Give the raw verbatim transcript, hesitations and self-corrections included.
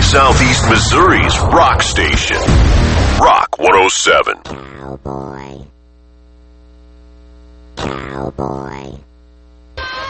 Southeast Missouri's rock station. Rock one oh seven. Cowboy. Cowboy.